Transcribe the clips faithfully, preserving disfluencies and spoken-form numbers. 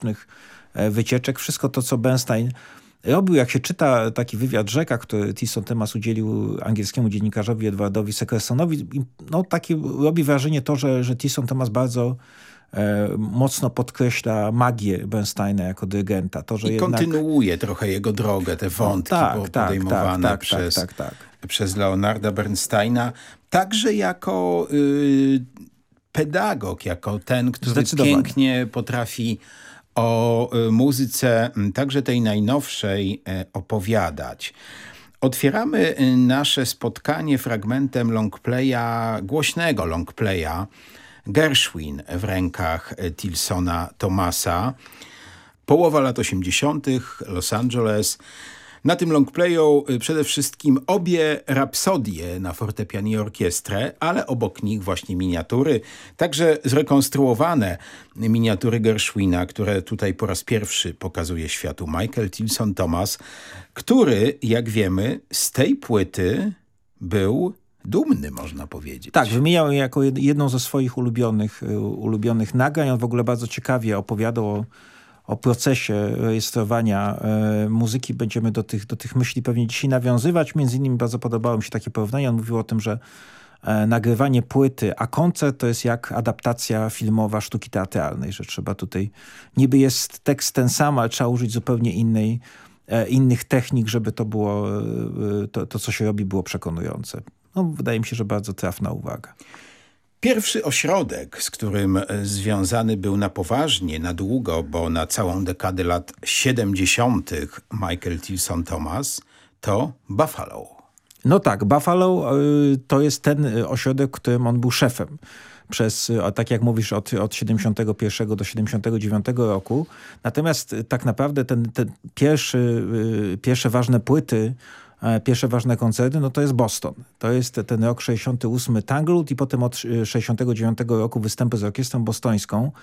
różnych wycieczek. Wszystko to, co Bernstein robił, jak się czyta taki wywiad Rzeka, który Tilson Thomas udzielił angielskiemu dziennikarzowi Edwardowi Seckersonowi, no takie robi wrażenie to, że, że Tilson Thomas bardzo e, mocno podkreśla magię Bernsteina jako dyrygenta. To, że I jednak... kontynuuje trochę jego drogę, te wątki no, tak, tak, podejmowane tak, tak, przez, tak, tak, tak. przez Leonarda Bernsteina. Także jako y, pedagog, jako ten, który pięknie potrafi o muzyce, także tej najnowszej, opowiadać. Otwieramy nasze spotkanie fragmentem longplaya, głośnego longplaya Gershwin w rękach Tilsona Thomasa. Połowa lat osiemdziesiątych, Los Angeles. Na tym longplayu przede wszystkim obie rapsodie na fortepian i orkiestrę, ale obok nich właśnie miniatury, także zrekonstruowane miniatury Gershwina, które tutaj po raz pierwszy pokazuje światu Michael Tilson Thomas, który, jak wiemy, z tej płyty był dumny, można powiedzieć. Tak, wymieniał ją jako jedną ze swoich ulubionych, ulubionych nagrań. On w ogóle bardzo ciekawie opowiadał o o procesie rejestrowania e, muzyki. Będziemy do tych, do tych myśli pewnie dzisiaj nawiązywać. Między innymi bardzo podobało mi się takie porównanie. On mówił o tym, że e, nagrywanie płyty, a koncert to jest jak adaptacja filmowa sztuki teatralnej, że trzeba tutaj, niby jest tekst ten sam, ale trzeba użyć zupełnie innej, e, innych technik, żeby to było, e, to, to co się robi, było przekonujące. No, wydaje mi się, że bardzo trafna uwaga. Pierwszy ośrodek, z którym związany był na poważnie, na długo, bo na całą dekadę lat siedemdziesiątych Michael Tilson Thomas, to Buffalo. No tak, Buffalo y, to jest ten ośrodek, którym on był szefem. Przez, tak jak mówisz, od, od siedemdziesiątego pierwszego do siedemdziesiątego dziewiątego roku. Natomiast tak naprawdę ten, ten pierwszy, y, pierwsze ważne płyty, Pierwsze ważne koncerty, no to jest Boston. To jest ten rok sześćdziesiąty ósmy Tanglewood i potem od sześćdziesiątego dziewiątego roku występy z orkiestrą bostońską.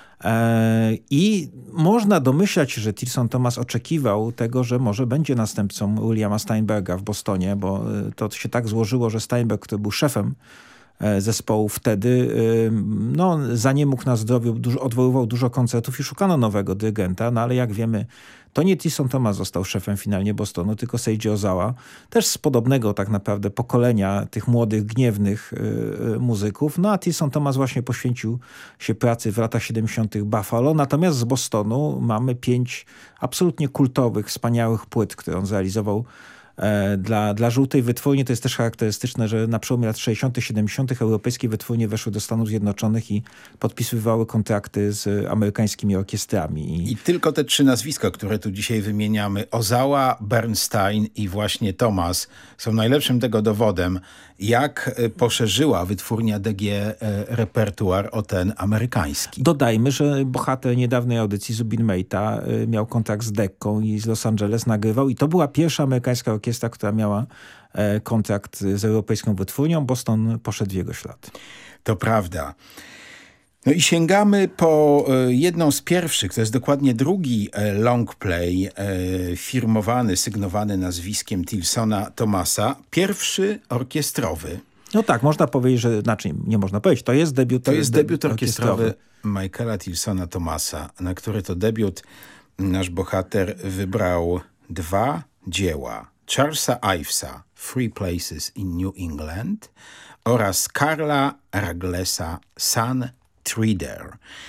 I można domyślać, że Tilson Thomas oczekiwał tego, że może będzie następcą Williama Steinberga w Bostonie, bo to się tak złożyło, że Steinberg, który był szefem zespołu wtedy, no za nie mógł na zdrowiu, dużo, odwoływał dużo koncertów i szukano nowego dyrygenta, no ale jak wiemy, to nie Tilson Thomas został szefem finalnie Bostonu, tylko Seiji Ozawa, też z podobnego tak naprawdę pokolenia tych młodych, gniewnych yy, muzyków. No a Tilson Thomas właśnie poświęcił się pracy w latach siedemdziesiątych Buffalo. Natomiast z Bostonu mamy pięć absolutnie kultowych, wspaniałych płyt, które on zrealizował Dla, dla żółtej wytwórni. To jest też charakterystyczne, że na przełomie lat sześćdziesiątych siedemdziesiątych europejskie wytwórnie weszły do Stanów Zjednoczonych i podpisywały kontrakty z amerykańskimi orkiestrami. I, I tylko te trzy nazwiska, które tu dzisiaj wymieniamy, Ozawa, Bernstein i właśnie Thomas, są najlepszym tego dowodem, jak poszerzyła wytwórnia D G repertuar o ten amerykański. Dodajmy, że bohater niedawnej audycji Zubin Mehta miał kontrakt z Dekką i z Los Angeles nagrywał i to była pierwsza amerykańska orkiestra, która miała kontrakt z europejską wytwórnią. Boston poszedł w jego ślad. To prawda. No i sięgamy po jedną z pierwszych, to jest dokładnie drugi long play firmowany, sygnowany nazwiskiem Tilsona Thomasa. Pierwszy orkiestrowy. No tak, można powiedzieć, że, znaczy nie można powiedzieć, to jest debiut To jest debiut de orkiestrowy, orkiestrowy Michaela Tilsona Thomasa, na który to debiut nasz bohater wybrał dwa dzieła. Charlesa Ivesa, Three Places in New England oraz Karla Ruglesa, Sun Trader.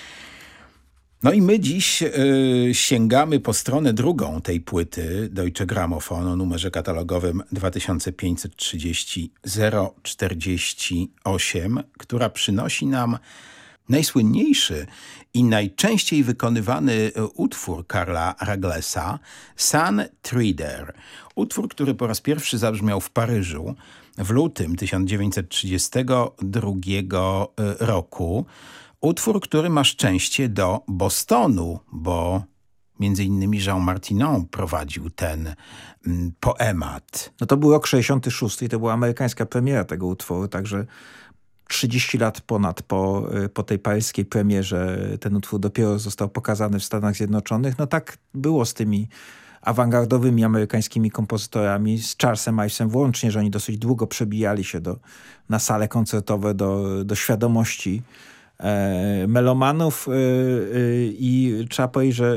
No i my dziś y, sięgamy po stronę drugą tej płyty Deutsche Grammophon o numerze katalogowym dwa tysiące pięćset trzydzieści zero czterdzieści osiem, która przynosi nam najsłynniejszy i najczęściej wykonywany utwór Karla Ruglesa, Sun Trader. Utwór, który po raz pierwszy zabrzmiał w Paryżu w lutym tysiąc dziewięćset trzydziestego drugiego roku. Utwór, który ma szczęście do Bostonu, bo między innymi Jean Martinon prowadził ten mm, poemat. No to był rok sześćdziesiąty szósty i to była amerykańska premiera tego utworu, także trzydzieści lat ponad po, po tej paryskiej premierze ten utwór dopiero został pokazany w Stanach Zjednoczonych. No tak było z tymi awangardowymi amerykańskimi kompozytorami, z Charlesem Ivesem włącznie, że oni dosyć długo przebijali się do, na sale koncertowe do, do świadomości melomanów i trzeba powiedzieć, że